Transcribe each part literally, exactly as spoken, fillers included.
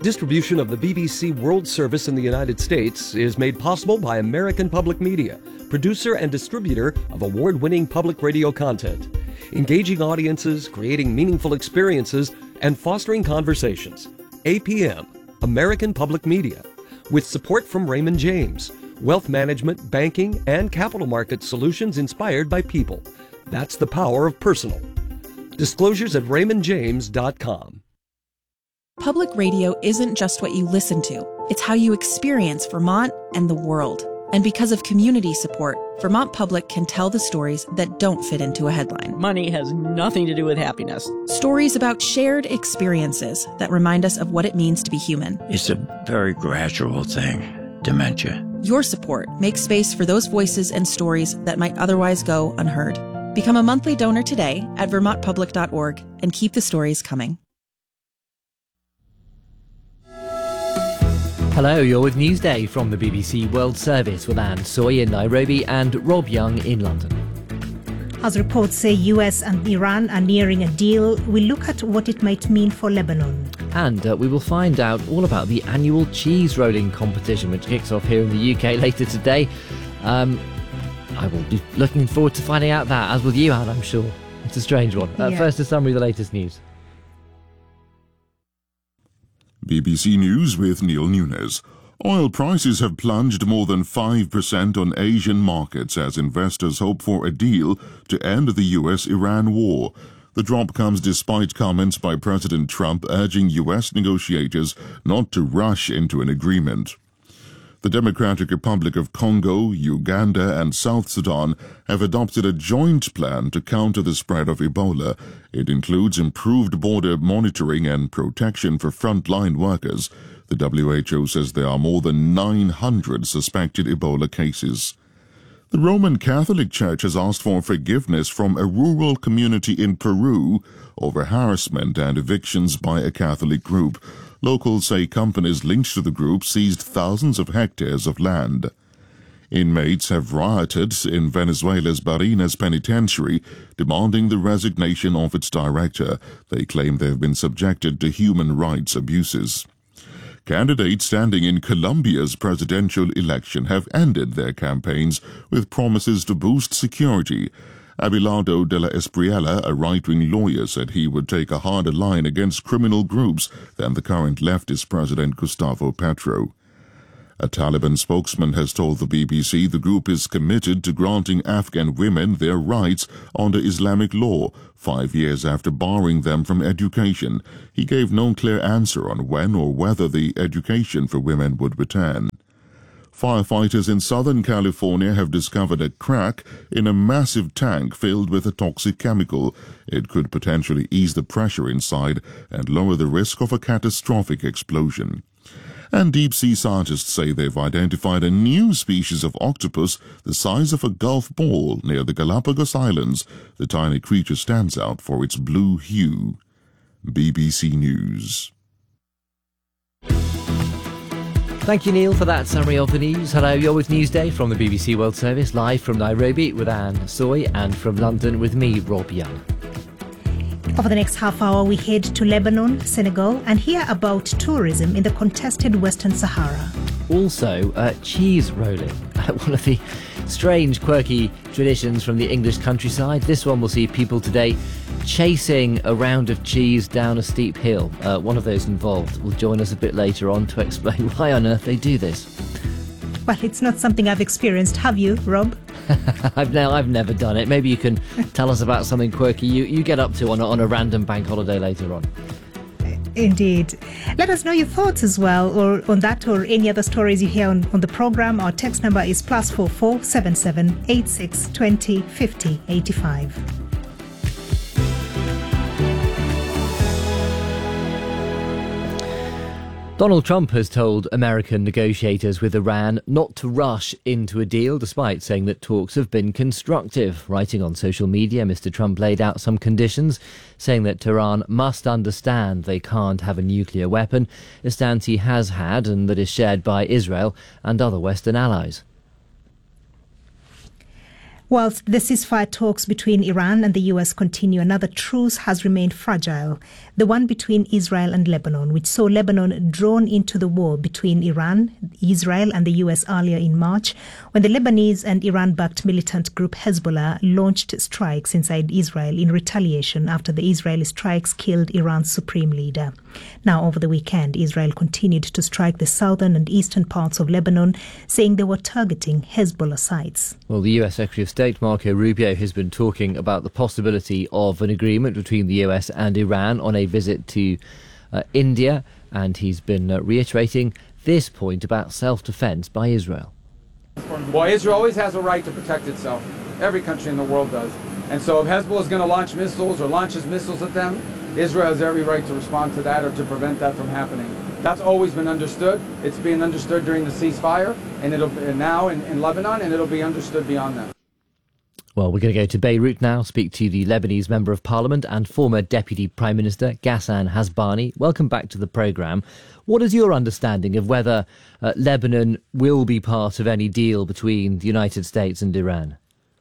Distribution of the B B C World Service in the United States is made possible by American Public Media, producer and distributor of award-winning public radio content. Engaging audiences, creating meaningful experiences, and fostering conversations. A P M, American Public Media, with support from Raymond James, wealth management, banking, and capital market solutions inspired by people. That's the power of personal. Disclosures at raymond james dot com. Public radio isn't just what you listen to. It's how you experience Vermont and the world. And because of community support, Vermont Public can tell the stories that don't fit into a headline. Money has nothing to do with happiness. Stories about shared experiences that remind us of what it means to be human. It's a very gradual thing, dementia. Your support makes space for those voices and stories that might otherwise go unheard. Become a monthly donor today at vermont public dot org and keep the stories coming. Hello, you're with Newsday from the B B C World Service with Anne Soy in Nairobi and Rob Young in London. As reports say U S and Iran are nearing a deal, we look at what it might mean for Lebanon. And uh, we will find out all about the annual cheese rolling competition, which kicks off here in the U K later today. Um, I will be looking forward to finding out that, as will you, Anne, I'm sure. It's a strange one. Uh, Yeah. First, a summary of the latest news. B B C News with Neil Nunes. Oil prices have plunged more than five percent on Asian markets as investors hope for a deal to end the U S Iran war. The drop comes despite comments by President Trump urging U S negotiators not to rush into an agreement. The Democratic Republic of Congo, Uganda and South Sudan have adopted a joint plan to counter the spread of Ebola. It includes improved border monitoring and protection for frontline workers. The W H O says there are more than nine hundred suspected Ebola cases. The Roman Catholic Church has asked for forgiveness from a rural community in Peru over harassment and evictions by a Catholic group. Locals say companies linked to the group seized thousands of hectares of land. Inmates have rioted in Venezuela's Barinas Penitentiary, demanding the resignation of its director. They claim they have been subjected to human rights abuses. Candidates standing in Colombia's presidential election have ended their campaigns with promises to boost security. Abelardo de la Espriella, a right-wing lawyer, said he would take a harder line against criminal groups than the current leftist president Gustavo Petro. A Taliban spokesman has told the B B C the group is committed to granting Afghan women their rights under Islamic law, five years after barring them from education. He gave no clear answer on when or whether the education for women would return. Firefighters in Southern California have discovered a crack in a massive tank filled with a toxic chemical. It could potentially ease the pressure inside and lower the risk of a catastrophic explosion. And deep-sea scientists say they've identified a new species of octopus the size of a golf ball near the Galapagos Islands. The tiny creature stands out for its blue hue. B B C News. Thank you, Neil, for that summary of the news. Hello, you're with Newsday from the B B C World Service, live from Nairobi with Anne Soy and from London with me, Rob Young. Over the next half hour, we head to Lebanon, Senegal, and hear about tourism in the contested Western Sahara. Also, uh, cheese rolling, one of the strange, quirky traditions from the English countryside. This one will see people today chasing a round of cheese down a steep hill. Uh, one of those involved will join us a bit later on to explain why on earth they do this. Well, it's not something I've experienced, have you, Rob? I've now I've never done it. Maybe you can tell us about something quirky you, you get up to on a, on a random bank holiday later on. Indeed. Let us know your thoughts as well, or on that or any other stories you hear on, on the program. Our text number is plus four four seven seven eight six twenty fifty eighty five. Donald Trump has told American negotiators with Iran not to rush into a deal, despite saying that talks have been constructive. Writing on social media, Mister Trump laid out some conditions, saying that Tehran must understand they can't have a nuclear weapon, a stance he has had and that is shared by Israel and other Western allies. Whilst the ceasefire talks between Iran and the U S continue, another truce has remained fragile, the one between Israel and Lebanon, which saw Lebanon drawn into the war between Iran, Israel and the U S earlier in March, when the Lebanese and Iran-backed militant group Hezbollah launched strikes inside Israel in retaliation after the Israeli strikes killed Iran's supreme leader. Now, over the weekend, Israel continued to strike the southern and eastern parts of Lebanon, saying they were targeting Hezbollah sites. Well, the U S Secretary of State Marco Rubio has been talking about the possibility of an agreement between the U S and Iran on a visit to uh, India, and he's been uh, reiterating this point about self-defense by Israel. Well, Israel always has a right to protect itself. Every country in the world does. And so if Hezbollah is going to launch missiles or launches missiles at them, Israel has every right to respond to that or to prevent that from happening. That's always been understood. It's being understood during the ceasefire, and it'll be now in, in Lebanon, and it'll be understood beyond that. Well, we're going to go to Beirut now, speak to the Lebanese Member of Parliament and former Deputy Prime Minister Ghassan Hasbani. Welcome back to the programme. What is your understanding of whether uh, Lebanon will be part of any deal between the United States and Iran?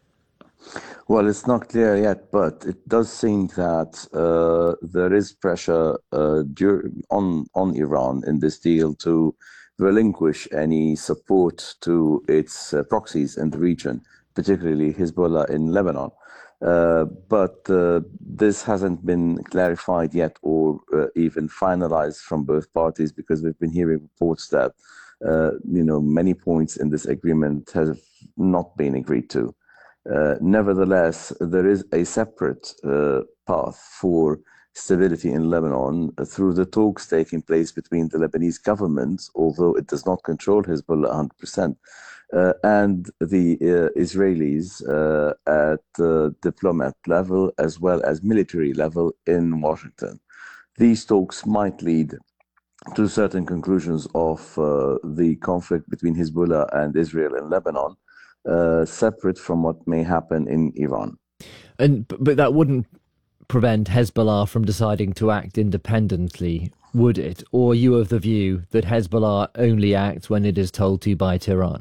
Well, it's not clear yet, but it does seem that uh, there is pressure uh, dur- on, on Iran in this deal to relinquish any support to its uh, proxies in the region, particularly Hezbollah in Lebanon. Uh, but uh, this hasn't been clarified yet or uh, even finalized from both parties, because we've been hearing reports that uh, you know many points in this agreement have not been agreed to. Uh, nevertheless, there is a separate uh, path for stability in Lebanon uh, through the talks taking place between the Lebanese government, although it does not control Hezbollah one hundred percent, uh, and the uh, Israelis uh, at the diplomat level as well as military level in Washington. These talks might lead to certain conclusions of uh, the conflict between Hezbollah and Israel in Lebanon, Uh, separate from what may happen in Iran. And but that wouldn't prevent Hezbollah from deciding to act independently, would it? Or are you of the view that Hezbollah only acts when it is told to by Tehran?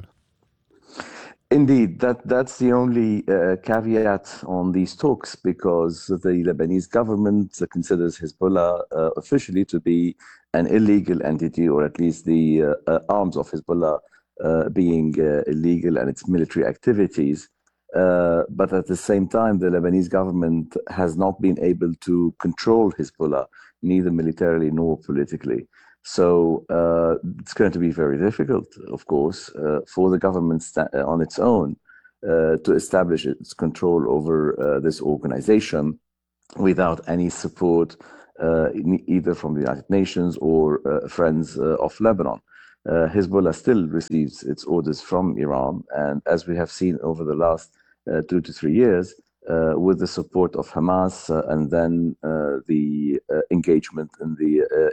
Indeed, that, that's the only uh, caveat on these talks, because the Lebanese government considers Hezbollah uh, officially to be an illegal entity, or at least the uh, uh, arms of Hezbollah Uh, being uh, illegal and its military activities. Uh, but at the same time, the Lebanese government has not been able to control Hezbollah, neither militarily nor politically. So uh, it's going to be very difficult, of course, uh, for the government sta- on its own uh, to establish its control over uh, this organization without any support uh, either from the United Nations or uh, friends uh, of Lebanon. Uh, Hezbollah still receives its orders from Iran, and as we have seen over the last uh, two to three years, uh, with the support of Hamas uh, and then uh, the uh, engagement in the uh,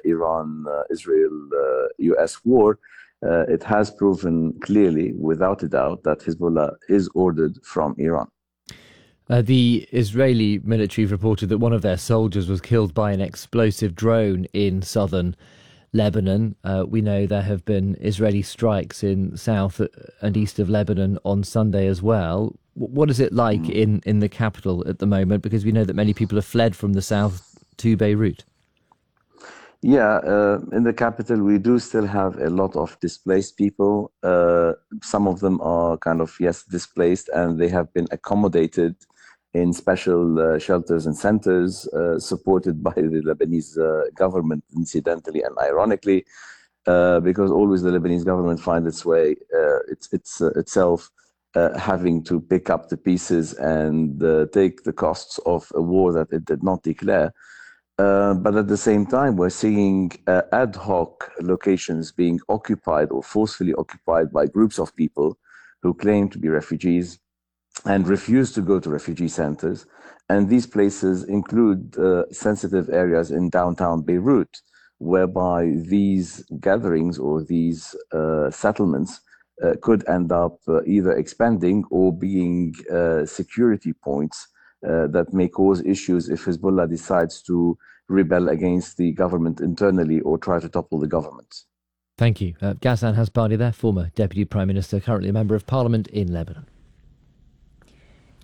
Iran-Israel-U S uh, war, uh, it has proven clearly, without a doubt, that Hezbollah is ordered from Iran. Uh, the Israeli military reported that one of their soldiers was killed by an explosive drone in southern Lebanon. Uh, we know there have been Israeli strikes in south and east of Lebanon on Sunday as well. What is it like in, in the capital at the moment? Because we know that many people have fled from the south to Beirut. Yeah, uh, in the capital, we do still have a lot of displaced people. Uh, some of them are kind of, yes, displaced, and they have been accommodated in special uh, shelters and centers uh, supported by the Lebanese uh, government, incidentally and ironically, uh, because always the Lebanese government finds its way, uh, it's, it's uh, itself uh, having to pick up the pieces and uh, take the costs of a war that it did not declare. Uh, but at the same time, we're seeing uh, ad hoc locations being occupied or forcefully occupied by groups of people who claim to be refugees and refuse to go to refugee centers. And these places include uh, sensitive areas in downtown Beirut, whereby these gatherings or these uh, settlements uh, could end up uh, either expanding or being uh, security points uh, that may cause issues if Hezbollah decides to rebel against the government internally or try to topple the government. Thank you. Uh, Ghassan Hasbani there, former Deputy Prime Minister, currently a Member of Parliament in Lebanon.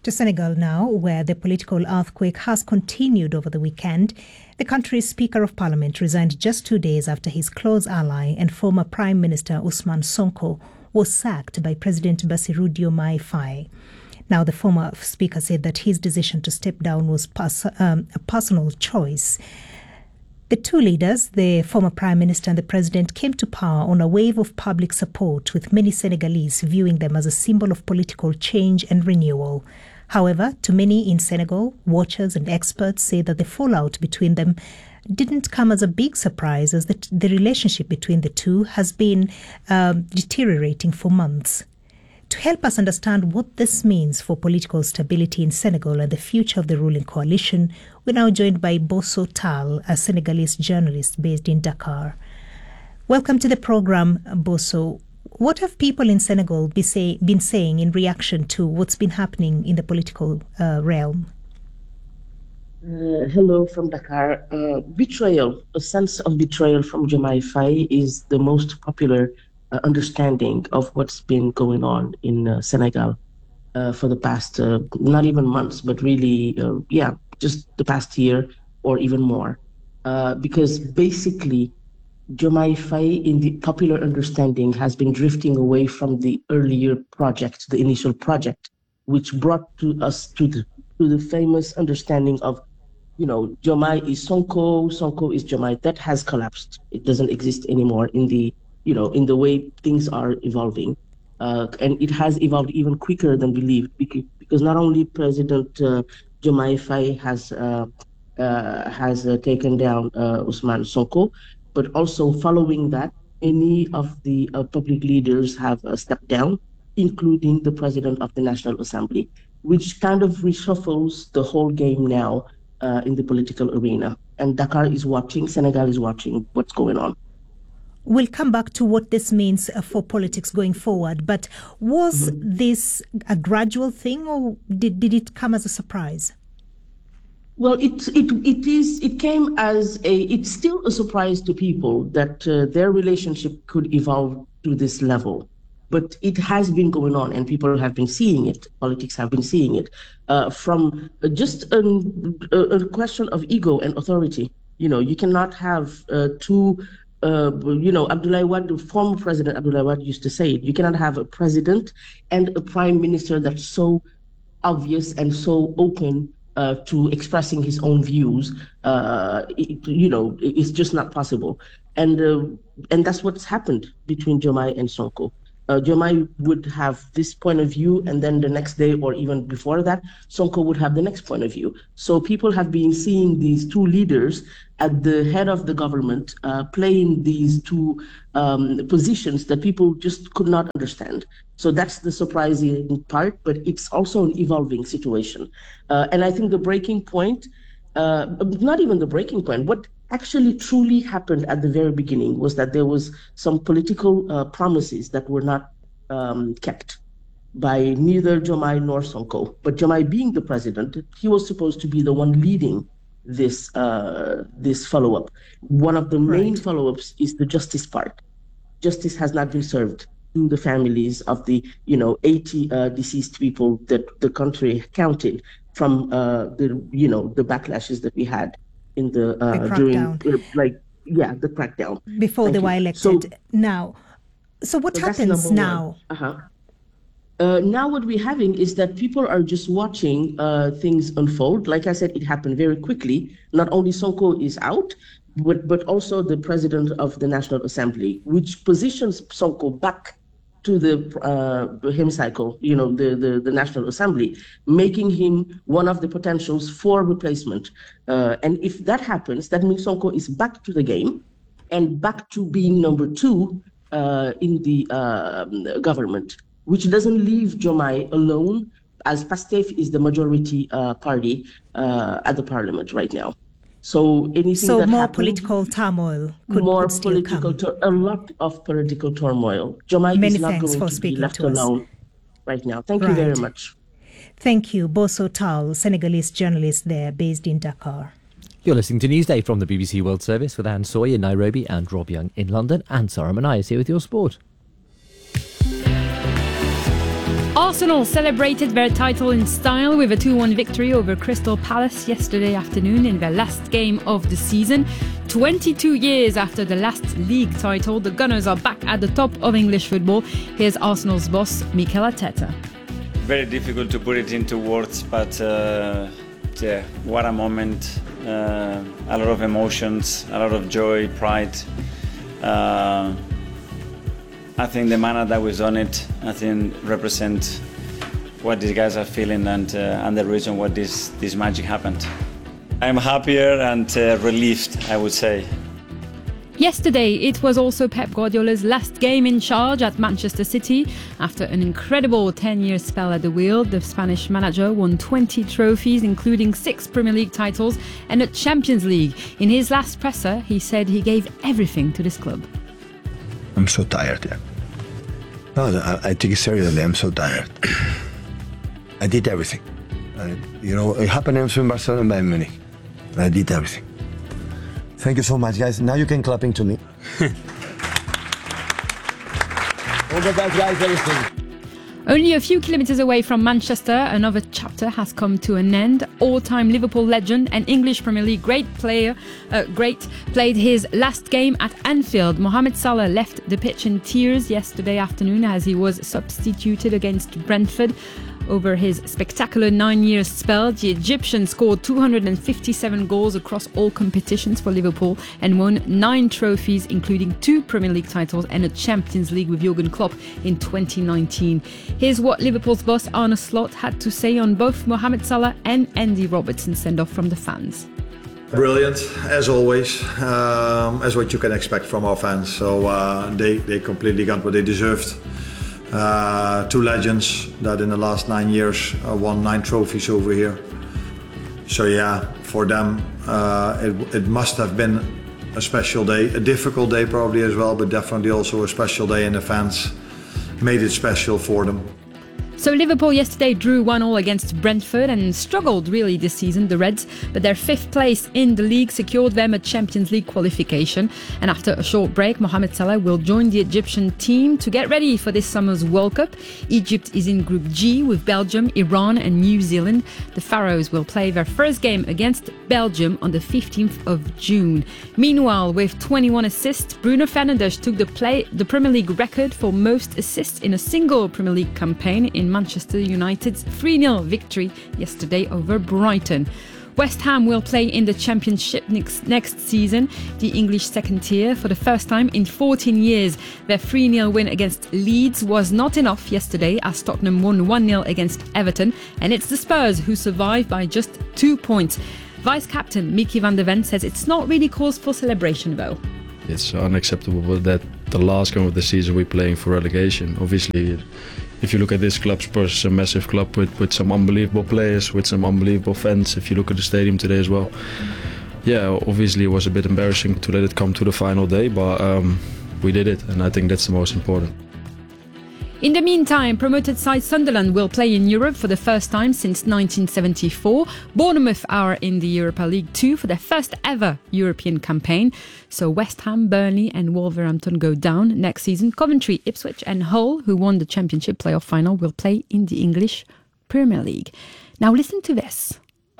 To Senegal now, where the political earthquake has continued over the weekend. The country's Speaker of Parliament resigned just two days after his close ally and former Prime Minister Ousmane Sonko was sacked by President Bassirou Diomaye Faye. Now, the former Speaker said that his decision to step down was pers- um, a personal choice. The two leaders, the former Prime Minister and the President, came to power on a wave of public support, with many Senegalese viewing them as a symbol of political change and renewal. However, to many in Senegal, watchers and experts say that the fallout between them didn't come as a big surprise, as the, the relationship between the two has been um, deteriorating for months. To help us understand what this means for political stability in Senegal and the future of the ruling coalition, we're now joined by Bosso Tall, a Senegalese journalist based in Dakar. Welcome to the program, Bosso. What have people in Senegal be say, been saying in reaction to what's been happening in the political uh, realm? Uh, hello from Dakar. Uh, betrayal, a sense of betrayal from Diomaye Faye is the most popular uh, understanding of what's been going on in uh, Senegal uh, for the past, uh, not even months, but really, uh, yeah, just the past year or even more. Uh, because basically, Diomaye Faye, in the popular understanding, has been drifting away from the earlier project, the initial project, which brought to us to the, to the famous understanding of, you know, Diomaye is Sonko, Sonko is Diomaye. That has collapsed. It doesn't exist anymore in the, you know, in the way things are evolving. Uh, and it has evolved even quicker than believed, because not only President uh, Diomaye Faye has uh, uh, has uh, taken down uh, Ousmane Sonko, but also following that, many of the uh, public leaders have uh, stepped down, including the President of the National Assembly, which kind of reshuffles the whole game now uh, in the political arena. And Dakar is watching, Senegal is watching what's going on. We'll come back to what this means for politics going forward, but was mm-hmm. this a gradual thing, or did, did it come as a surprise? Well, it it it is. It came as a. It's still a surprise to people that uh, their relationship could evolve to this level, but it has been going on, and people have been seeing it. Politics have been seeing it uh, from just an, a, a question of ego and authority. You know, you cannot have uh, two. Uh, you know, Abdoulaye Wade, the former president Abdoulaye Wade used to say it. You cannot have a president and a prime minister that's so obvious and so open uh, to expressing his own views. Uh, it, you know, it's just not possible. And uh, and that's what's happened between Diomaye and Sonko. Uh, Diomaye would have this point of view, and then the next day or even before that, Sonko would have the next point of view. So people have been seeing these two leaders at the head of the government uh, playing these two um, positions that people just could not understand. So that's the surprising part, but it's also an evolving situation. Uh, and I think the breaking point, uh, not even the breaking point, what actually truly happened at the very beginning was that there was some political uh, promises that were not um, kept by neither Diomaye nor Sonko. But Diomaye being the president, he was supposed to be the one leading this uh, this follow-up. One of the right. main follow-ups is the justice part. Justice has not been served to the families of the, you know, eighty uh, deceased people that the country counted from uh, the, you know, the backlashes that we had in the, uh, the during, uh, like, yeah, the crackdown. Before Thank they you. were elected. So, now, so what so happens now? Uh-huh. Uh, now what we're having is that people are just watching uh, things unfold. Like I said, it happened very quickly. Not only Sonko is out, but, but also the president of the National Assembly, which positions Sonko back to the uh, hemicycle, you know, the, the, the National Assembly, making him one of the potentials for replacement. Uh, and if that happens, that means Sonko is back to the game and back to being number two uh, in the uh, government, which doesn't leave Diomaye alone, as PASTEF is the majority uh, party uh, at the parliament right now. So anything so that more happens, political turmoil could, more could still political, come. Tur- a lot of political turmoil. Diomaye Many is not thanks going for to speaking be left to us. alone right now. Thank right. you very much. Thank you, Bosso Tall, Senegalese journalist there, based in Dakar. You're listening to Newsday from the B B C World Service with Anne Soy in Nairobi and Rob Young in London, and Sarah Manias here with your sport. Arsenal celebrated their title in style with a two one victory over Crystal Palace yesterday afternoon in their last game of the season. twenty-two years after the last league title, the Gunners are back at the top of English football. Here's Arsenal's boss, Mikel Arteta. Very difficult to put it into words, but uh, yeah, what a moment. Uh, a lot of emotions, a lot of joy, pride. Uh, I think the manner that we've done it, I think, represent what these guys are feeling and uh, and the reason why this this magic happened. I'm happier and uh, relieved, I would say. Yesterday, it was also Pep Guardiola's last game in charge at Manchester City. After an incredible ten-year spell at the wheel, the Spanish manager won twenty trophies, including six Premier League titles and a Champions League. In his last presser, he said he gave everything to this club. I'm so tired, yeah. No, I, I take it seriously. I'm so tired. I did everything. I, you know, it happened also in Barcelona and Bayern Munich. I did everything. Thank you so much, guys. Now you can clapping to me. All the best, guys. Everything. Only a few kilometres away from Manchester, another chapter has come to an end. All-time Liverpool legend and English Premier League great player, uh, great, played his last game at Anfield. Mohamed Salah left the pitch in tears yesterday afternoon as he was substituted against Brentford. Over his spectacular nine-year spell, the Egyptian scored two hundred fifty-seven goals across all competitions for Liverpool and won nine trophies, including two Premier League titles and a Champions League with Jurgen Klopp in twenty nineteen. Here's what Liverpool's boss Arne Slot had to say on both Mohamed Salah and Andy Robertson's send-off from the fans. Brilliant, as always, um, as what you can expect from our fans. So uh, they, they completely got what they deserved. Uh, two legends that in the last nine years uh, won nine trophies over here. So yeah, for them uh, it, it must have been a special day, a difficult day probably as well, but definitely also a special day, and the fans made it special for them. So Liverpool yesterday drew one all against Brentford and struggled really this season, the Reds, but their fifth place in the league secured them a Champions League qualification. And after a short break, Mohamed Salah will join the Egyptian team to get ready for this summer's World Cup. Egypt is in Group G with Belgium, Iran and New Zealand. The Pharaohs will play their first game against Belgium on the fifteenth of June. Meanwhile, with twenty-one assists, Bruno Fernandes took the, play, the Premier League record for most assists in a single Premier League campaign in Manchester United's three nil victory yesterday over Brighton. West Ham will play in the Championship next, next season, the English second tier, for the first time in fourteen years. Their three nil win against Leeds was not enough yesterday as Tottenham won one nil against Everton, and it's the Spurs who survived by just two points. Vice-captain Mickey van der Ven says it's not really cause for celebration though. It's unacceptable that the last game of the season we're playing for relegation. Obviously, if you look at this club, Spurs is a massive club with, with some unbelievable players, with some unbelievable fans. If you look at the stadium today as well. Yeah, obviously it was a bit embarrassing to let it come to the final day, but um, we did it, and I think that's the most important. In the meantime, promoted side Sunderland will play in Europe for the first time since nineteen seventy-four. Bournemouth are in the Europa League two for their first ever European campaign. So West Ham, Burnley and Wolverhampton go down next season. Coventry, Ipswich and Hull, who won the Championship playoff final, will play in the English Premier League. Now listen to this.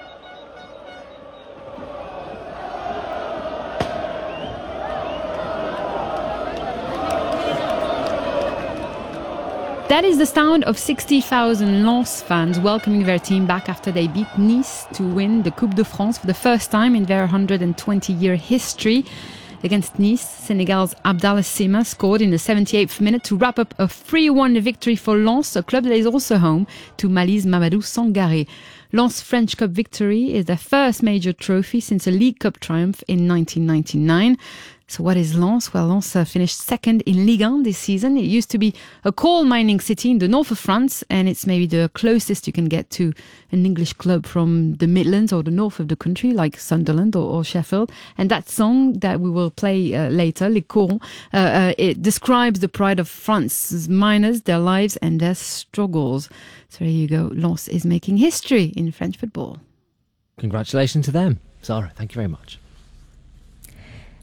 That is the sound of sixty thousand Lens fans welcoming their team back after they beat Nice to win the Coupe de France for the first time in their one hundred twenty year history. Against Nice, Senegal's Abdallah Sima scored in the seventy-eighth minute to wrap up a three one victory for Lens, a club that is also home to Mali's Mamadou Sangaré. Lens' French Cup victory is their first major trophy since a League Cup triumph in nineteen ninety-nine. So what is Lens? Well, Lens uh, finished second in Ligue one this season. It used to be a coal mining city in the north of France, and it's maybe the closest you can get to an English club from the Midlands or the north of the country, like Sunderland or, or Sheffield. And that song that we will play uh, later, Les Corons, uh, uh, it describes the pride of France's miners, their lives and their struggles. So there you go. Lens is making history in French football. Congratulations to them. Zara, thank you very much.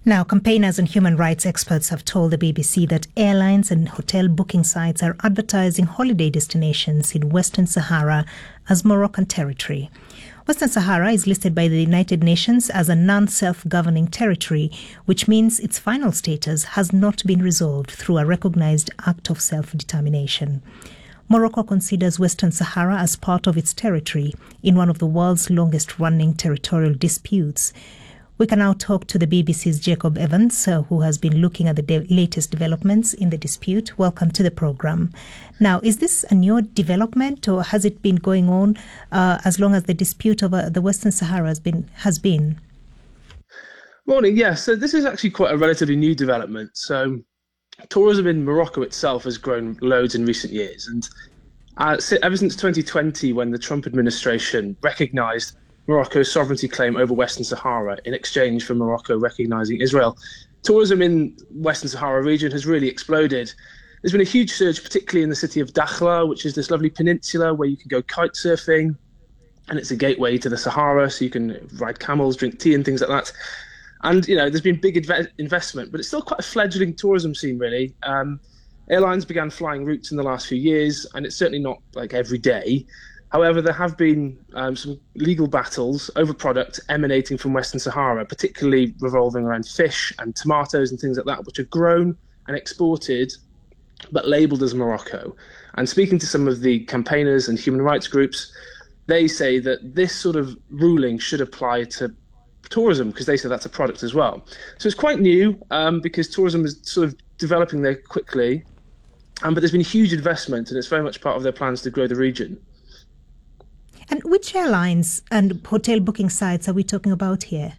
Now, campaigners and human rights experts have told the B B C that airlines and hotel booking sites are advertising holiday destinations in Western Sahara as Moroccan territory. Western Sahara is listed by the United Nations as a non-self-governing territory, which means its final status has not been resolved through a recognized act of self-determination. Morocco considers Western Sahara as part of its territory in one of the world's longest-running territorial disputes. We can now talk to the B B C's Jacob Evans, uh, who has been looking at the de- latest developments in the dispute. Welcome to the program. Now, is this a new development, or has it been going on uh, as long as the dispute over the Western Sahara has been? Has been? Morning. Yeah, so this is actually quite a relatively new development. So, tourism in Morocco itself has grown loads in recent years, and uh, ever since twenty twenty, when the Trump administration recognised Morocco's sovereignty claim over Western Sahara in exchange for Morocco recognising Israel, tourism in Western Sahara region has really exploded. There's been a huge surge, particularly in the city of Dakhla, which is this lovely peninsula where you can go kite surfing, and it's a gateway to the Sahara, so you can ride camels, drink tea and things like that. And, you know, there's been big inve- investment, but it's still quite a fledgling tourism scene, really. Um, airlines began flying routes in the last few years, and it's certainly not like every day. However, there have been um, some legal battles over products emanating from Western Sahara, particularly revolving around fish and tomatoes and things like that, which are grown and exported, but labelled as Morocco. And speaking to some of the campaigners and human rights groups, they say that this sort of ruling should apply to tourism, because they say that's a product as well. So it's quite new um, because tourism is sort of developing there quickly, um, but there's been huge investment, and it's very much part of their plans to grow the region. And which airlines and hotel booking sites are we talking about here?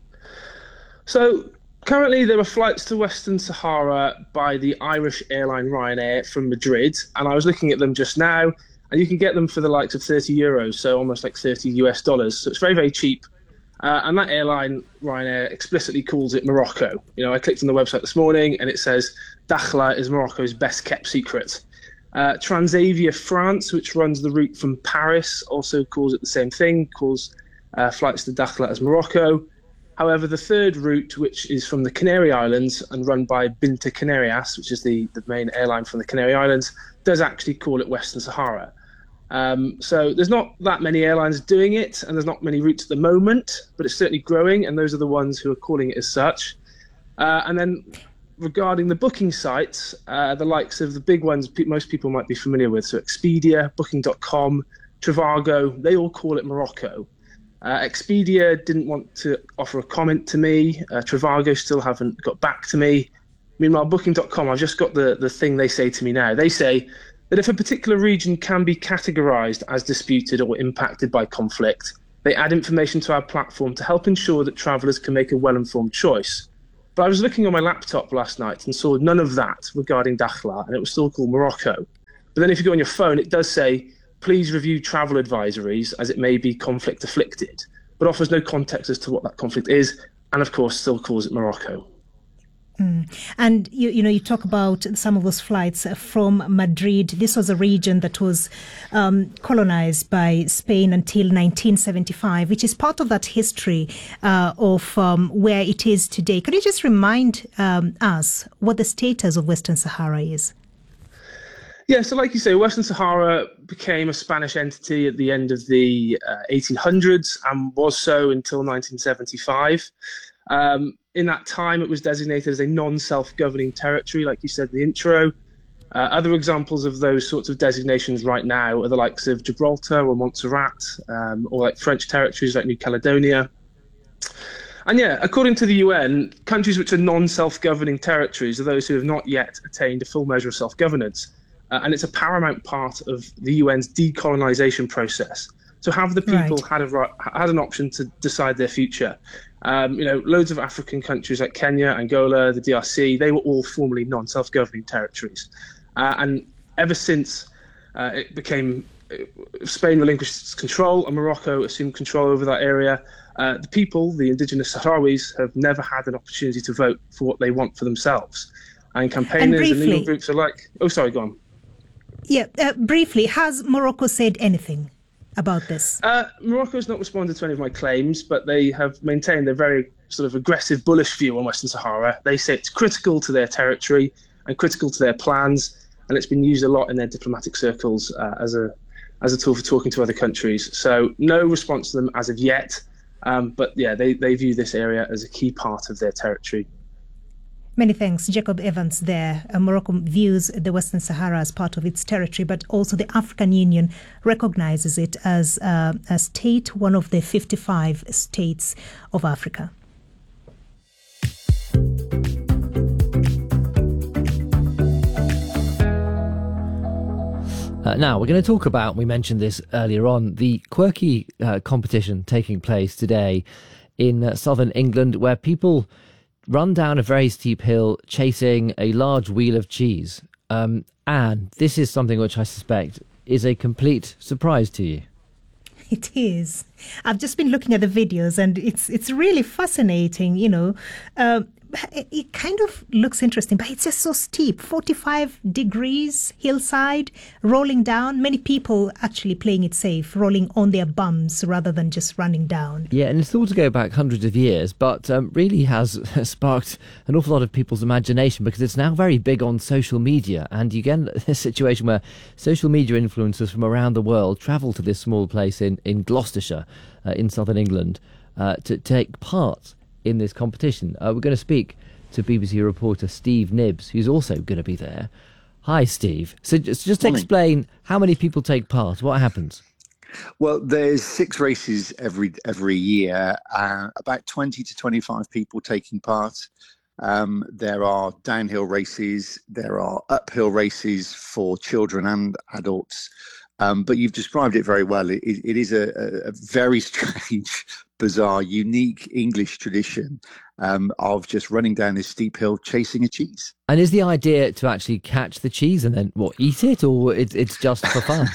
So currently there are flights to Western Sahara by the Irish airline Ryanair from Madrid, and I was looking at them just now, and you can get them for the likes of thirty euros, so almost like thirty U S dollars. So it's very, very cheap. Uh, and that airline, Ryanair, explicitly calls it Morocco. You know, I clicked on the website this morning and it says Dakhla is Morocco's best kept secret. Uh, Transavia France, which runs the route from Paris, also calls it the same thing, calls uh, flights to Dakhla as Morocco. However, the third route, which is from the Canary Islands and run by Binta Canarias, which is the, the main airline from the Canary Islands, does actually call it Western Sahara. Um, so there's not that many airlines doing it, and there's not many routes at the moment, but it's certainly growing, and those are the ones who are calling it as such. Uh, and then regarding the booking sites, uh, the likes of the big ones pe- most people might be familiar with, so Expedia, Booking dot com, Trivago, they all call it Morocco. Uh, Expedia didn't want to offer a comment to me. Uh, Trivago still haven't got back to me. Meanwhile, Booking dot com, I've just got the, the thing they say to me now. They say that if a particular region can be categorised as disputed or impacted by conflict, they add information to our platform to help ensure that travellers can make a well-informed choice. But I was looking on my laptop last night and saw none of that regarding Dakhla, and it was still called Morocco. But then if you go on your phone, it does say, please review travel advisories as it may be conflict afflicted, but offers no context as to what that conflict is, and of course still calls it Morocco. Mm. And you, you know, you talk about some of those flights from Madrid. This was a region that was um, colonized by Spain until nineteen seventy-five, which is part of that history uh, of um, where it is today. Could you just remind um, us what the status of Western Sahara is? Yeah, so like you say, Western Sahara became a Spanish entity at the end of the uh, eighteen hundreds and was so until nineteen seventy-five. Um, in that time, it was designated as a non-self-governing territory, like you said in the intro. Uh, other examples of those sorts of designations right now are the likes of Gibraltar or Montserrat, um, or like French territories like New Caledonia. And yeah, according to the U N, countries which are non-self-governing territories are those who have not yet attained a full measure of self-governance. Uh, and it's a paramount part of the U N's decolonisation process. So have the people right. had a had an option to decide their future? Um, you know, loads of African countries like Kenya, Angola, the D R C, they were all formerly non-self-governing territories. Uh, and ever since uh, it became, Spain relinquished control and Morocco assumed control over that area, uh, the people, the indigenous Sahrawis, have never had an opportunity to vote for what they want for themselves. And campaigners and, briefly, and legal groups are like, oh, sorry, go on. Yeah, uh, briefly, has Morocco said anything about this? Uh, Morocco has not responded to any of my claims, but they have maintained they're very sort of aggressive, bullish view on Western Sahara. They say it's critical to their territory and critical to their plans, and it's been used a lot in their diplomatic circles uh, as a as a tool for talking to other countries. So no response to them as of yet, um, but yeah, they, they view this area as a key part of their territory. Many thanks, Jacob Evans there. Uh, Morocco views the Western Sahara as part of its territory, but also the African Union recognizes it as uh, a state, one of the fifty-five states of Africa. Uh, now, we're going to talk about, we mentioned this earlier on, the quirky uh, competition taking place today in uh, southern England, where people run down a very steep hill chasing a large wheel of cheese. Um, and this is something which I suspect is a complete surprise to you. It is. I've just been looking at the videos, and it's it's really fascinating, you know. Uh, it, it kind of looks interesting, but it's just so steep. forty-five degrees hillside, rolling down. Many people actually playing it safe, rolling on their bums rather than just running down. Yeah, and it's thought to go back hundreds of years, but um, really has sparked an awful lot of people's imagination, because it's now very big on social media, and you get a situation where social media influencers from around the world travel to this small place in, in Gloucestershire, uh, in southern England, uh, to take part in this competition. Uh, we're going to speak to B B C reporter Steve Nibbs, who's also going to be there. Hi, Steve. So just, just explain how many people take part. What happens? Well, there's six races every every year. Uh, about twenty to twenty-five people taking part. Um, there are downhill races. There are uphill races for children and adults. Um, but you've described it very well. It, it is a, a very strange, bizarre, unique English tradition um, of just running down this steep hill chasing a cheese. And is the idea to actually catch the cheese and then, what, eat it? Or it, it's just for fun?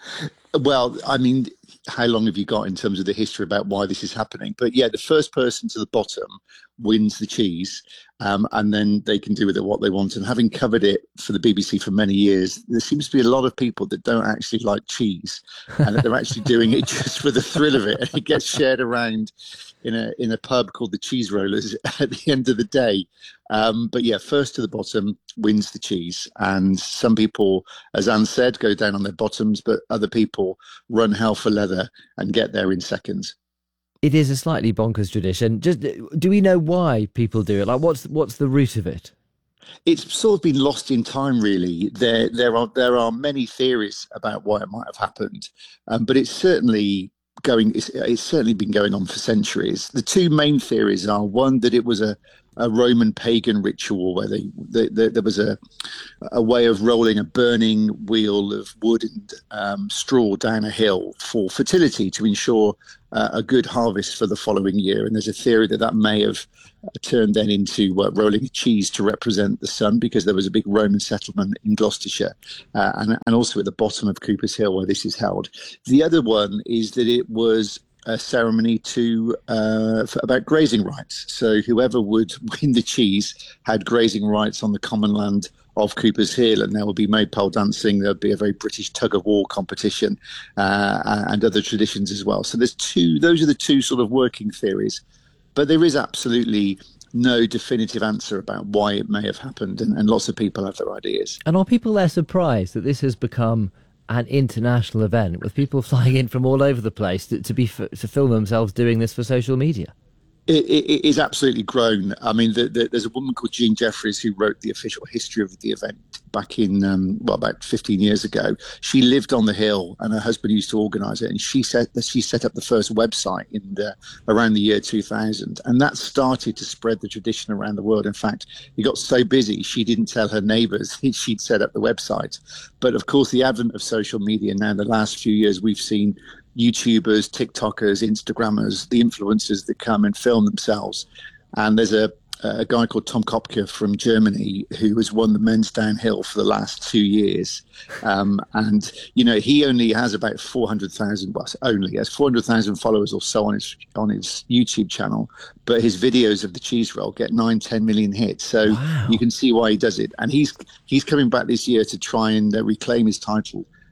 Well, I mean, how long have you got in terms of the history about why this is happening? But yeah, the first person to the bottom wins the cheese, um, and then they can do with it what they want. And having covered it for the B B C for many years, there seems to be a lot of people that don't actually like cheese, and that they're actually doing it just for the thrill of it. And it gets shared around in a in a pub called the Cheese Rollers at the end of the day. Um, but yeah, first to the bottom wins the cheese. And some people, as Anne said, go down on their bottoms, but other people run hell for leather and get there in seconds. It is a slightly bonkers tradition. Just, do we know why people do it? Like, what's what's the root of it? It's sort of been lost in time, really. There there are there are many theories about why it might have happened, um, but it's certainly going. It's, it's certainly been going on for centuries. The two main theories are, one, that it was a a Roman pagan ritual where they, they, they, there was a a way of rolling a burning wheel of wood and um, straw down a hill for fertility, to ensure uh, a good harvest for the following year. And there's a theory that that may have turned then into uh, rolling a cheese to represent the sun, because there was a big Roman settlement in Gloucestershire, uh, and, and also at the bottom of Cooper's Hill where this is held. The other one is that it was a ceremony to uh, for, about grazing rights. So whoever would win the cheese had grazing rights on the common land of Cooper's Hill, and there would be maypole dancing. There would be a very British tug of war competition, uh, and other traditions as well. So there's two; those are the two sort of working theories. But there is absolutely no definitive answer about why it may have happened, and, and lots of people have their ideas. And are people there surprised that this has become an international event, with people flying in from all over the place to, to be to film themselves doing this for social media? It, it, it is absolutely grown. I mean, the, the, there's a woman called Jean Jeffries who wrote the official history of the event back in, um, well, about fifteen years ago. She lived on the hill, and her husband used to organise it. And she set she set up the first website in the, around the year two thousand, and that started to spread the tradition around the world. In fact, it got so busy she didn't tell her neighbours she'd set up the website. But of course, the advent of social media now, the last few years, we've seen YouTubers, TikTokers, Instagrammers, the influencers that come and film themselves. And there's a, a guy called Tom Kopke from Germany who has won the men's downhill for the last two years. Um, and, you know, he only has about four hundred thousand, well, only has four hundred thousand followers or so on his, on his YouTube channel. But his videos of the cheese roll get nine, ten million hits. So wow. You can see why he does it. And he's, he's coming back this year to try and uh, reclaim his title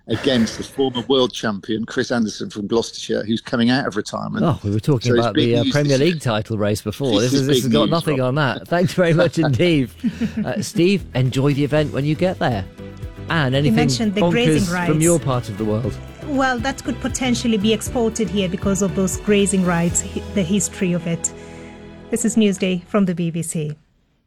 against the former world champion, Chris Anderson from Gloucestershire, who's coming out of retirement. Oh, we were talking So it's about big the uh, news Premier this League title race before. This This, is is, this big has got news, nothing Rob. on that. Thanks very much indeed. uh, Steve, enjoy the event when you get there. And anything mentioned the bonkers grazing rights. from your part of the world. Well, that could potentially be exported here because of those grazing rights, hi- the history of it. This is Newsday from the B B C.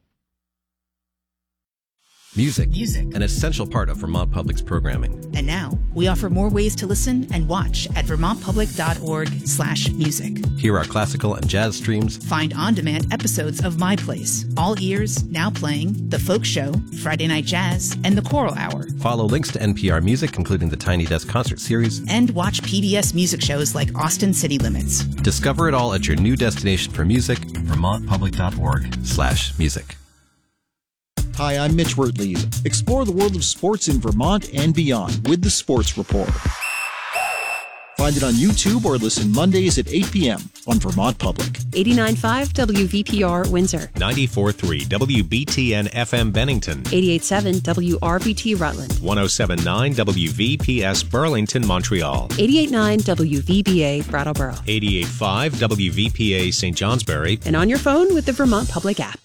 Music. Music. An essential part of Vermont Public's programming. And now we offer more ways to listen and watch at vermontpublic.org slash music. Hear our classical and jazz streams. Find on-demand episodes of My Place, All Ears, Now Playing, The Folk Show, Friday Night Jazz, and The Choral Hour. Follow links to N P R Music, including the Tiny Desk concert series. And watch P B S music shows like Austin City Limits. Discover it all at your new destination for music, vermontpublic.org slash music. Hi, I'm Mitch Wertlees. Explore the world of sports in Vermont and beyond with the Sports Report. Find it on YouTube or listen Mondays at eight p.m. on Vermont Public. eighty-nine point five W V P R Windsor. ninety-four point three W B T N F M Bennington. eighty-eight point seven W R B T Rutland. one oh seven point nine W V P S Burlington, Montreal. eighty-eight point nine W V B A Brattleboro. eighty-eight point five W V P A Saint Johnsbury. And on your phone with the Vermont Public app.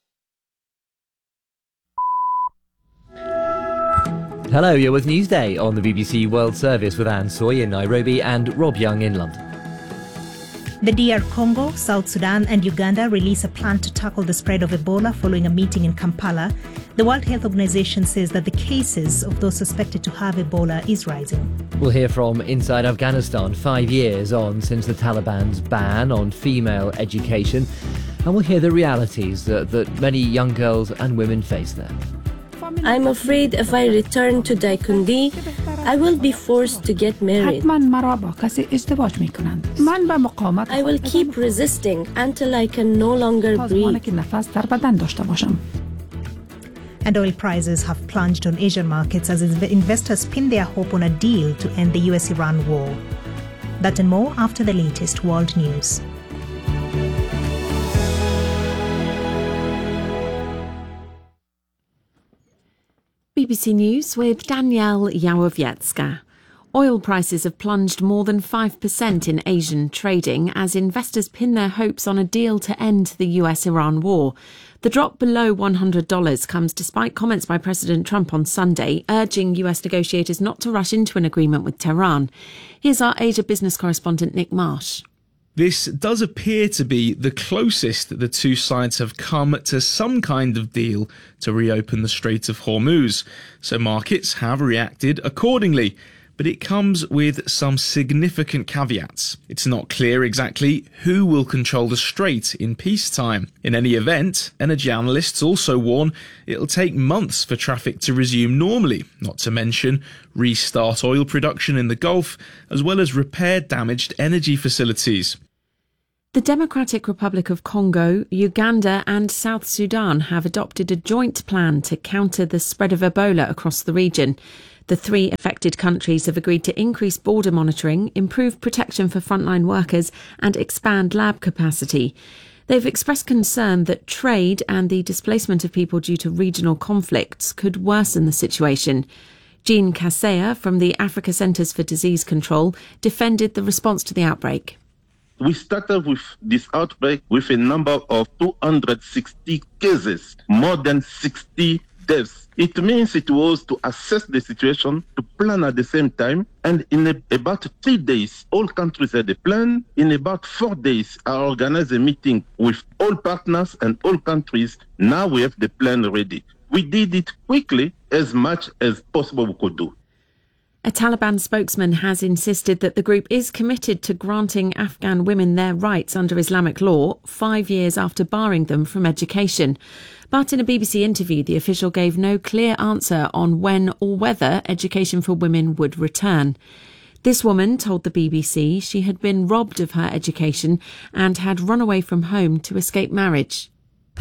Hello, you're with Newsday on the B B C World Service with Anne Soy in Nairobi and Rob Young in London. The D R Congo, South Sudan and Uganda release a plan to tackle the spread of Ebola following a meeting in Kampala. The World Health Organization says that the cases of those suspected to have Ebola is rising. We'll hear from inside Afghanistan, five years on since the Taliban's ban on female education. And we'll hear the realities that, that many young girls and women face there. I'm afraid if I return to Daikundi, I will be forced to get married. I will keep resisting until I can no longer breathe. And oil prices have plunged on Asian markets as investors pin their hope on a deal to end the U S Iran war. That and more after the latest world news. B B C News with Danielle Yawowiecka. Oil prices have plunged more than five percent in Asian trading as investors pin their hopes on a deal to end the U S-Iran war. The drop below one hundred dollars comes despite comments by President Trump on Sunday urging U S negotiators not to rush into an agreement with Tehran. Here's our Asia business correspondent Nick Marsh. This does appear to be the closest the two sides have come to some kind of deal to reopen the Strait of Hormuz, so markets have reacted accordingly. But it comes with some significant caveats. It's not clear exactly who will control the strait in peacetime. In any event, energy analysts also warn it'll take months for traffic to resume normally, not to mention restart oil production in the Gulf, as well as repair damaged energy facilities. The Democratic Republic of Congo, Uganda and South Sudan have adopted a joint plan to counter the spread of Ebola across the region. The three affected countries have agreed to increase border monitoring, improve protection for frontline workers and expand lab capacity. They've expressed concern that trade and the displacement of people due to regional conflicts could worsen the situation. Jean Kaseya from the Africa Centres for Disease Control defended the response to the outbreak. We started with this outbreak with a number of two hundred sixty cases, more than sixty deaths. It means it was to assess the situation, to plan at the same time, and in a, about three days, all countries had a plan. In about four days, I organized a meeting with all partners and all countries. Now we have the plan ready. We did it quickly, as much as possible we could do. A Taliban spokesman has insisted that the group is committed to granting Afghan women their rights under Islamic law five years after barring them from education. But in a B B C interview, the official gave no clear answer on when or whether education for women would return. This woman told the B B C she had been robbed of her education and had run away from home to escape marriage.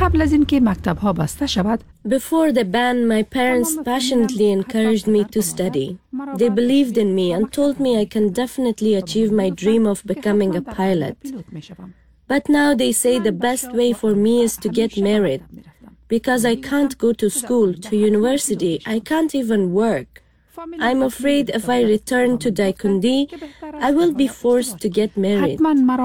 Before the ban, my parents passionately encouraged me to study. They believed in me and told me I can definitely achieve my dream of becoming a pilot. But now they say the best way for me is to get married. Because I can't go to school, to university, I can't even work. I'm afraid if I return to Daikundi, I will be forced to get married.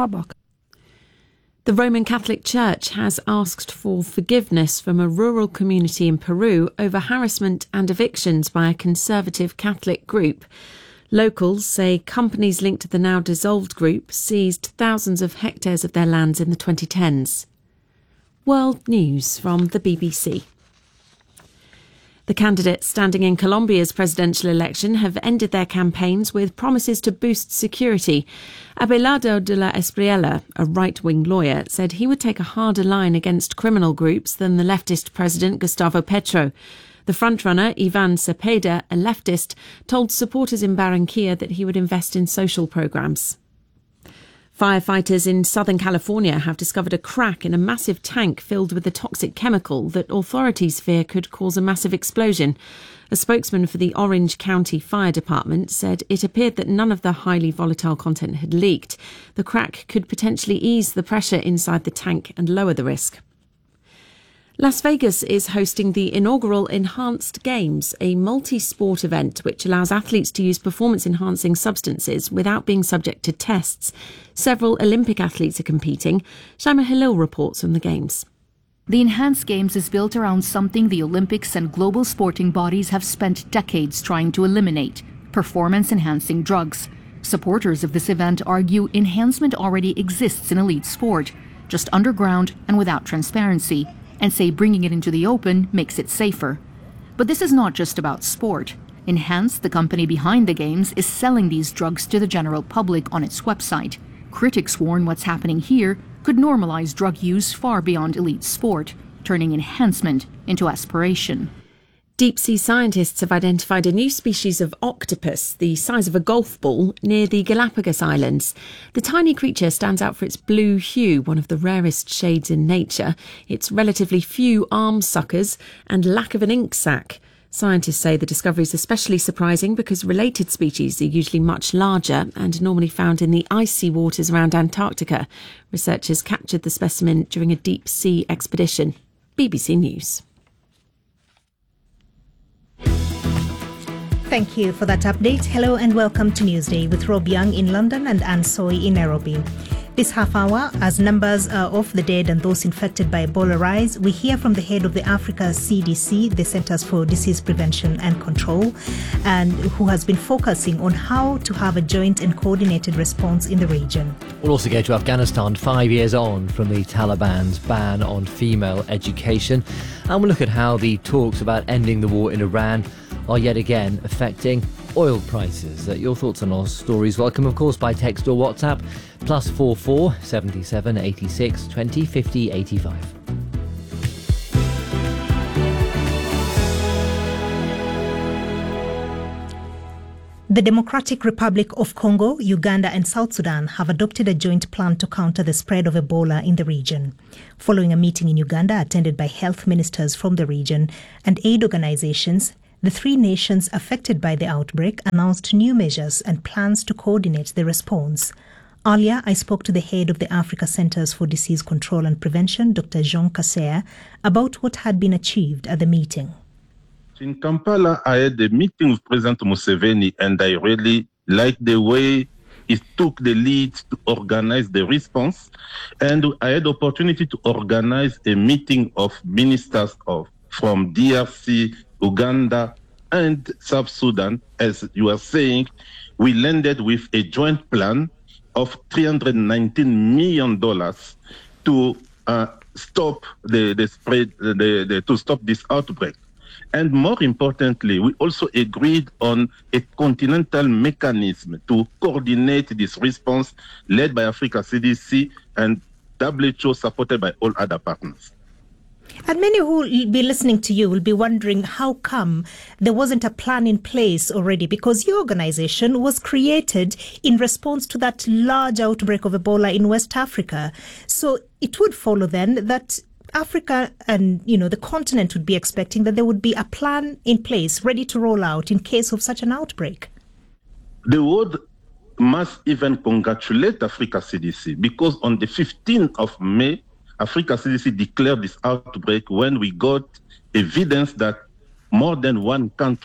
The Roman Catholic Church has asked for forgiveness from a rural community in Peru over harassment and evictions by a conservative Catholic group. Locals say companies linked to the now dissolved group seized thousands of hectares of their lands in the twenty tens. World News from the B B C. The candidates standing in Colombia's presidential election have ended their campaigns with promises to boost security. Abelardo de la Espriella, a right-wing lawyer, said he would take a harder line against criminal groups than the leftist president Gustavo Petro. The frontrunner, Ivan Cepeda, a leftist, told supporters in Barranquilla that he would invest in social programs. Firefighters in Southern California have discovered a crack in a massive tank filled with a toxic chemical that authorities fear could cause a massive explosion. A spokesman for the Orange County Fire Department said it appeared that none of the highly volatile content had leaked. The crack could potentially ease the pressure inside the tank and lower the risk. Las Vegas is hosting the inaugural Enhanced Games, a multi-sport event which allows athletes to use performance-enhancing substances without being subject to tests. Several Olympic athletes are competing. Shaima Halil reports on the Games. The Enhanced Games is built around something the Olympics and global sporting bodies have spent decades trying to eliminate: performance-enhancing drugs. Supporters of this event argue enhancement already exists in elite sport, just underground and without transparency, and say bringing it into the open makes it safer. But this is not just about sport. Enhance, the company behind the Games, is selling these drugs to the general public on its website. Critics warn what's happening here could normalize drug use far beyond elite sport, turning enhancement into aspiration. Deep-sea scientists have identified a new species of octopus, the size of a golf ball, near the Galapagos Islands. The tiny creature stands out for its blue hue, one of the rarest shades in nature, its relatively few arm suckers, and lack of an ink sac. Scientists say the discovery is especially surprising because related species are usually much larger and normally found in the icy waters around Antarctica. Researchers captured the specimen during a deep-sea expedition. B B C News. Thank you for that update. Hello and welcome to Newsday with Rob Young in London and Anne Soy in Nairobi. This half hour, as numbers of the dead and those infected by Ebola rise, we hear from the head of the Africa C D C, the Centers for Disease Prevention and Control, and who has been focusing on how to have a joint and coordinated response in the region. We'll also go to Afghanistan, five years on from the Taliban's ban on female education. And we'll look at how the talks about ending the war in Iran are yet again affecting oil prices. Uh, your thoughts on our stories welcome, of course, by text or WhatsApp, plus four four seventy seven eighty six twenty fifty eighty five. The Democratic Republic of Congo, Uganda and South Sudan have adopted a joint plan to counter the spread of Ebola in the region. Following a meeting in Uganda attended by health ministers from the region and aid organizations, the three nations affected by the outbreak announced new measures and plans to coordinate the response. Earlier, I spoke to the head of the Africa Centers for Disease Control and Prevention, Doctor Jean Kaseya, about what had been achieved at the meeting. In Kampala, I had a meeting with President Museveni, and I really liked the way he took the lead to organize the response. And I had the opportunity to organize a meeting of ministers of from D R C, Uganda, and South Sudan. As you are saying, we landed with a joint plan of three hundred nineteen million dollars to uh, stop the, the spread, the, the, to stop this outbreak. And more importantly, we also agreed on a continental mechanism to coordinate this response led by Africa C D C and W H O supported by all other partners. And many who will be listening to you will be wondering how come there wasn't a plan in place already, because your organization was created in response to that large outbreak of Ebola in West Africa. So it would follow then that Africa and, you know, the continent would be expecting that there would be a plan in place ready to roll out in case of such an outbreak. The world must even congratulate Africa C D C, because on the fifteenth of May, Africa C D C declared this outbreak when we got evidence that more than one country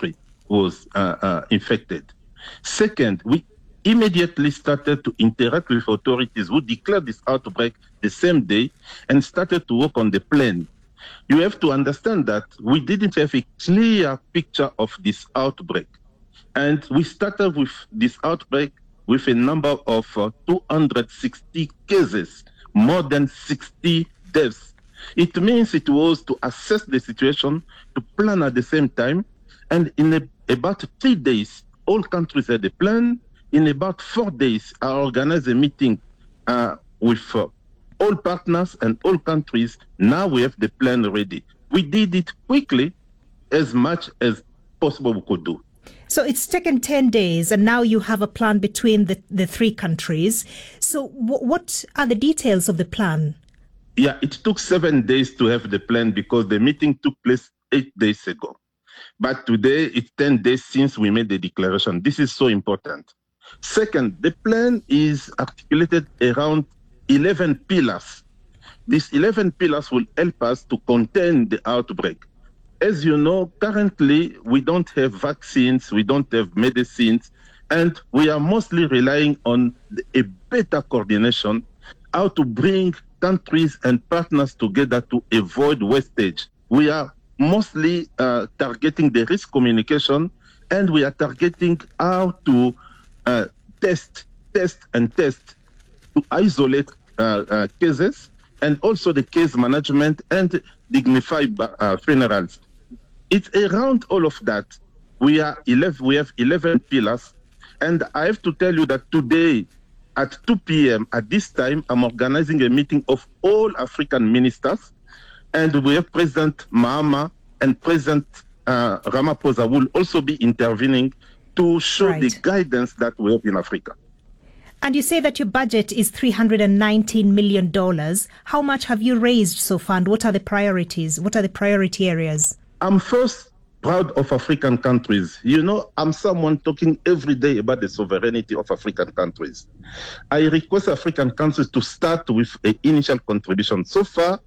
was uh, uh, infected. Second, we immediately started to interact with authorities who declared this outbreak the same day and started to work on the plan. You have to understand that we didn't have a clear picture of this outbreak. And we started with this outbreak with a number of uh, two hundred sixty cases, more than sixty deaths. It means it was to assess the situation, to plan at the same time, and in a, about three days, all countries had a plan. In about four days, I organized a meeting uh, with uh, all partners and all countries. Now we have the plan ready. We did it quickly, as much as possible we could do. So it's taken ten days, and now you have a plan between the, the three countries. So w- what are the details of the plan? Yeah, it took seven days to have the plan because the meeting took place eight days ago. But today, it's ten days since we made the declaration. This is so important. Second, the plan is articulated around eleven pillars. These eleven pillars will help us to contain the outbreak. As you know, currently, we don't have vaccines, we don't have medicines, and we are mostly relying on a better coordination, how to bring countries and partners together to avoid wastage. We are mostly uh, targeting the risk communication, and we are targeting how to uh, test, test, and test to isolate uh, uh, cases, and also the case management and dignified uh, funerals. It's around all of that. We are eleven. We have eleven pillars, and I have to tell you that today, at two p.m. at this time, I'm organizing a meeting of all African ministers, and we have President Mahama and President uh, Ramaphosa will also be intervening to show right. the guidance that we have in Africa. And you say that your budget is three hundred nineteen million dollars. How much have you raised so far, and what are the priorities? What are the priority areas? I'm first proud of African countries. You know, I'm someone talking every day about the sovereignty of African countries. I request African countries to start with an initial contribution. So far,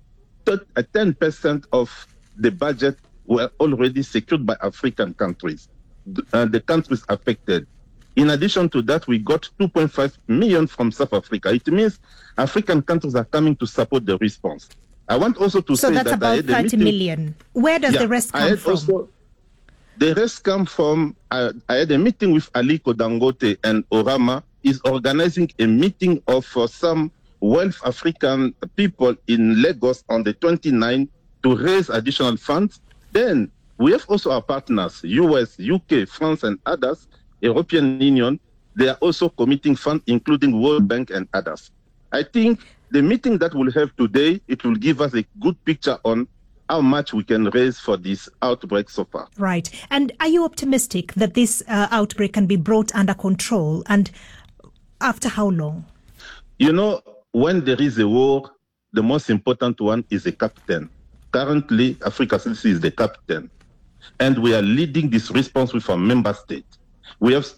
ten percent of the budget were already secured by African countries, uh, the countries affected. In addition to that, we got two point five million from South Africa. It means African countries are coming to support the response. I want also to so say that's that about I had thirty meeting, million. Where does yeah, the rest I come had from? Also, the rest come from, uh, I had a meeting with Aliko Dangote, and Orama is organizing a meeting of uh, some Wealth African people in Lagos on the twenty-ninth to raise additional funds. Then we have also our partners, U S, U K, France, and others, European Union. They are also committing funds, including World Bank and others. I think the meeting that we'll have today, it will give us a good picture on how much we can raise for this outbreak so far. Right. And are you optimistic that this uh, outbreak can be brought under control? And after how long? You know, when there is a war, the most important one is a captain. Currently, Africa C D C is the captain. And we are leading this response with our member state. We have